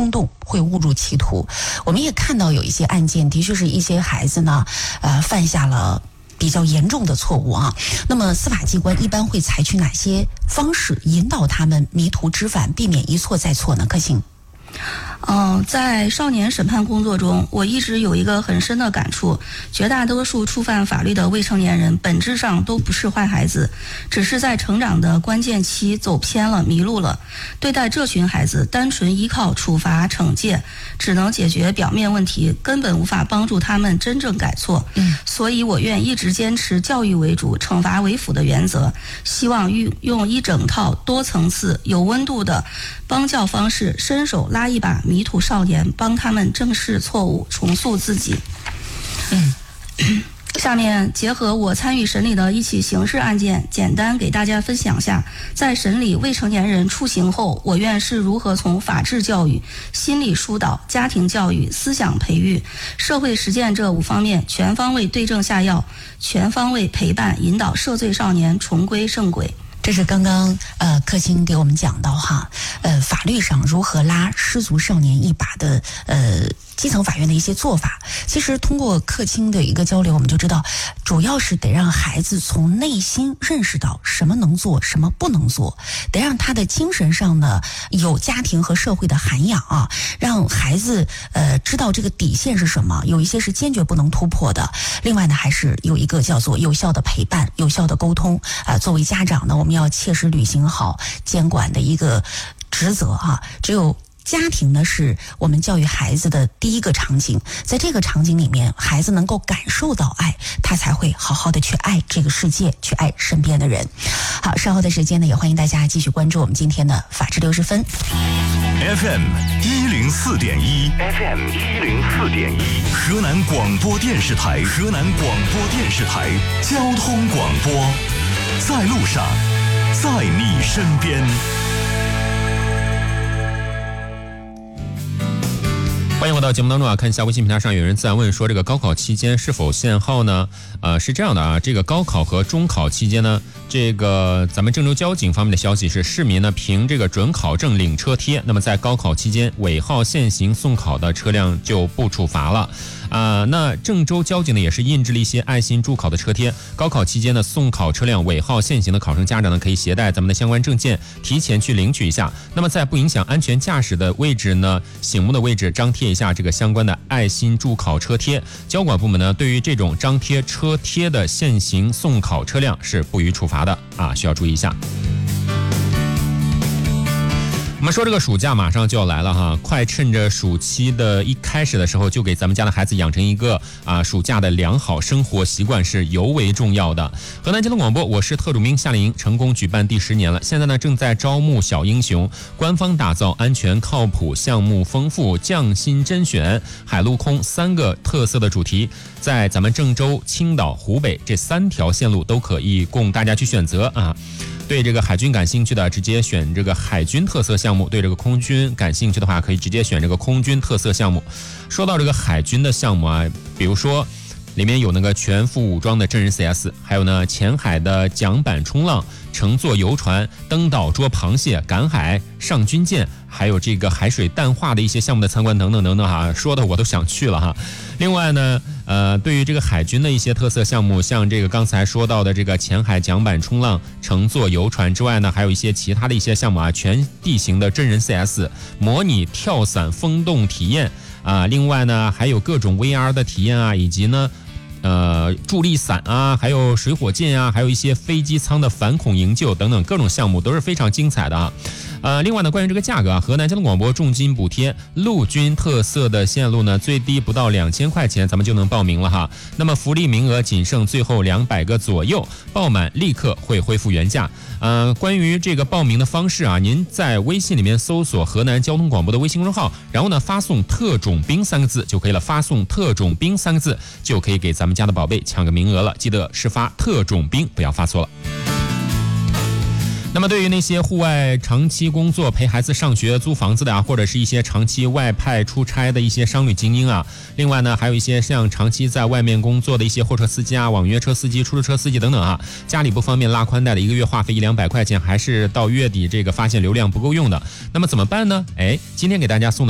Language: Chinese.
冲动，会误入歧途。我们也看到有一些案件，的确是一些孩子呢，犯下了比较严重的错误啊。那么司法机关一般会采取哪些方式引导他们迷途知返，避免一错再错呢？柯欣。 在少年审判工作中，我一直有一个很深的感触，绝大多数触犯法律的未成年人本质上都不是坏孩子，只是在成长的关键期走偏了，迷路了。对待这群孩子，单纯依靠处罚惩戒只能解决表面问题，根本无法帮助他们真正改错。所以我愿一直坚持教育为主，惩罚为辅的原则，希望用一整套多层次有温度的帮教方式，伸手拉一把迷途少年，帮他们正视错误，重塑自己。下面结合我参与审理的一起刑事案件，简单给大家分享下，在审理未成年人出刑后，我院是如何从法治教育、心理疏导、家庭教育、思想培育、社会实践这5方面全方位对症下药，全方位陪伴引导涉罪少年重归正轨。 这是刚刚柯欣给我们讲到哈，法律上如何拉失足少年一把的基层法院的一些做法。其实通过柯欣的一个交流，我们就知道，主要是得让孩子从内心认识到什么能做，什么不能做，得让他的精神上呢有家庭和社会的涵养啊，让孩子知道这个底线是什么，有一些是坚决不能突破的。另外呢，还是有一个叫做有效的陪伴、有效的沟通作为家长呢，我们要切实履行好监管的一个职责啊。只有家庭呢是我们教育孩子的第一个场景，在这个场景里面，孩子能够感受到爱，他才会好好的去爱这个世界，去爱身边的人。好，稍后的时间呢，也欢迎大家继续关注我们今天的法治60分。 FM 104.1 FM 104.1，河南广播电视台，河南广播电视台交通广播，在路上，在你身边。 欢迎回到节目当中啊！看一下微信平台上有人自然问说，这个高考期间是否限号呢？是这样的啊，这个高考和中考期间呢，这个咱们郑州交警方面的消息是，市民呢凭这个准考证领车贴，那么在高考期间尾号限行送考的车辆就不处罚了。那郑州交警呢也是印制了一些爱心助考的车贴，高考期间呢送考车辆尾号限行的考生家长呢可以携带咱们的相关证件提前去领取一下。那么在不影响安全驾驶的位置呢，醒目的位置张贴一下这个相关的爱心助考车贴。交管部门呢对于这种张贴车贴的限行送考车辆是不予处罚的啊，需要注意一下。我们说这个暑假马上就要来了哈，快趁着暑期的一开始的时候，就给咱们家的孩子养成一个暑假的良好生活习惯是尤为重要的。河南交通广播，我是特种兵夏令营成功举办第10年了，现在呢正在招募小英雄，官方打造安全靠谱、项目丰富、匠心甄选、海陆空3个特色的主题，在咱们郑州、青岛、湖北这3条线路都可以供大家去选择啊。对这个海军感兴趣的，直接选这个海军特色项目；对这个空军感兴趣的话，可以直接选这个空军特色项目。说到这个海军的项目啊，比如说里面有那个全副武装的真人 CS， 还有呢浅海的桨板冲浪、乘坐游船、登岛捉螃蟹、赶海、上军舰，还有这个海水淡化的一些项目的参观等等等等哈，说的我都想去了哈。另外呢，对于这个海军的一些特色项目，像这个刚才说到的这个浅海桨板冲浪、乘坐游船之外呢，还有一些其他的一些项目啊，全地形的真人 CS、模拟跳伞风洞体验啊，另外呢还有各种 VR 的体验啊，以及呢助力伞啊，还有水火箭啊，还有一些飞机舱的反恐营救等等各种项目都是非常精彩的啊。另外呢，关于这个价格啊，河南交通广播重金补贴陆军特色的线路呢，最低不到2000块钱，咱们就能报名了哈。那么福利名额仅剩最后200个左右，报满立刻会恢复原价。关于这个报名的方式啊，您在微信里面搜索河南交通广播的微信公众号，然后呢发送特种兵3个字就可以了，发送特种兵3个字就可以给咱们家的宝贝抢个名额了，记得是发特种兵，不要发错了。那么对于那些户外长期工作陪孩子上学租房子的啊，或者是一些长期外派出差的一些商旅精英啊，另外呢还有一些像长期在外面工作的一些货车司机啊、网约车司机、出租车司机等等啊，家里不方便拉宽带的，1个月话费100-200块钱，还是到月底这个发现流量不够用的，那么怎么办呢？今天给大家送的